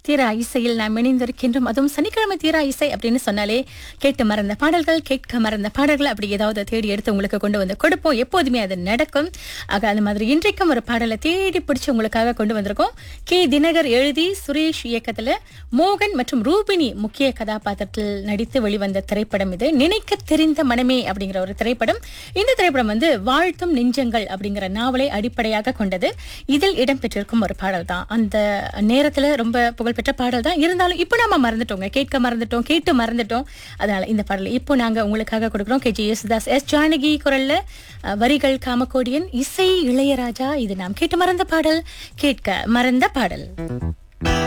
தீரா இசையில் நாம் இணைந்திருக்கின்றோம். அதுவும் சனிக்கிழமை தீரா இசை அப்படின்னு சொன்னாலே கேட்டு மறந்த பாடல்கள், கேட்க மறந்த பாடல்கள் அப்படி ஏதாவது தேடி எடுத்து உங்களுக்கு கொண்டு வந்து கொடுப்போம். எப்போதுமே அது நடக்கும். ஆக அந்த மாதிரி இன்றைக்கும் ஒரு பாடலை தேடி பிடிச்சு உங்களுக்காக கொண்டு வந்திருக்கோம். கே தினகர் எழுதி சுரேஷ் இயக்கத்துல மோகன் மற்றும் ரூபினி முக்கிய கதாபாத்திரத்தில் நடித்து வெளிவந்த திரைப்படம் இது. நினைக்க தெரிந்த மனமே அப்படிங்கிற ஒரு திரைப்படம். இந்த திரைப்படம் வந்து வாழ்த்தும் நெஞ்சங்கள் அப்படிங்கிற நாவலை அடிப்படையாக கொண்டது. இதில் இடம்பெற்றிருக்கும் ஒரு பாடல் தான். அந்த நேரத்துல ரொம்ப புகழ்பெற்ற பாடல் தான். இருந்தாலும் இப்போ நாம மறந்துட்டோங்க, கேட்க மறந்துட்டோம், கேட்டு மறந்துட்டோம். அதனால இந்த பாடலை இப்போ நாங்க உங்களுக்காக கொடுக்கிறோம். KG யேசுதாஸ், S ஜானகி குரல்ல, வரிகள் காமகோடியன், இசை இளையராஜா. இது நாம் கேட்டு மறந்த பாடல், கேட்க மறந்த பாடல்.